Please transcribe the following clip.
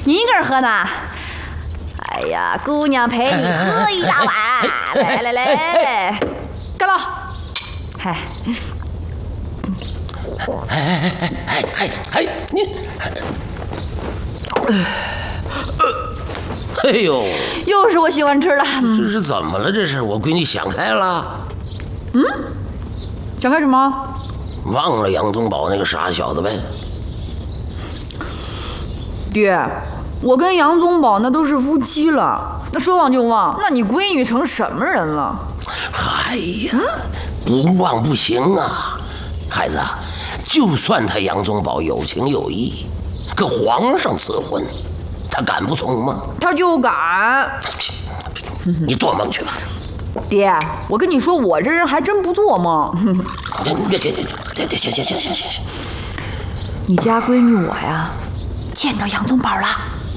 你一个人喝呢？哎呀，姑娘陪你喝一大碗，来，干了！嗨， 你，哎呦， 又是我喜欢吃的。 这是怎么了？这是我闺女想开了。 想干什么？ 忘了杨宗保那个傻小子呗。 爹，我跟杨宗保那都是夫妻了，那说忘就忘。那你闺女成什么人了？ 哎呀，不忘不行啊，孩子，就算他杨宗保有情有义，可皇上赐婚，他敢不从吗？ 他就敢。 你做梦去吧。 爹，我跟你说，我这人还真不做梦。 行， 你家闺女我呀，见到杨宗保了。